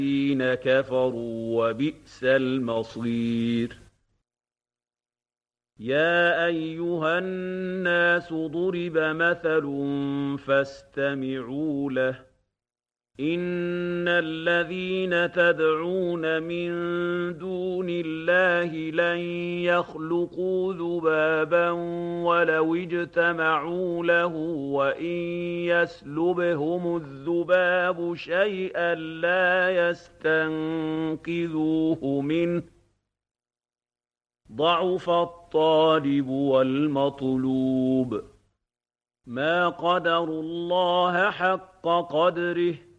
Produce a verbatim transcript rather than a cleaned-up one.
الذين كفروا وبئس المصير يا أيها الناس ضرب مثل فاستمعوا له إن الذين تدعون من دون الله لن يخلقوا ذبابا ولو اجتمعوا له وإن يسلبهم الذباب شيئا لا يستنقذوه منه ضعف الطالب والمطلوب ما قدروا الله حق قدره